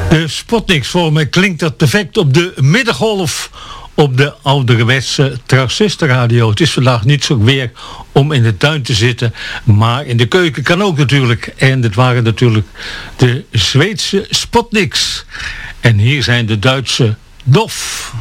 De Spotniks, voor mij klinkt dat perfect op de middengolf op de ouderwetse transistorradio. Het is vandaag niet zo weer om in de tuin te zitten, maar in de keuken kan ook natuurlijk. En dit waren natuurlijk de Zweedse Spotniks. En hier zijn de Duitse DOF.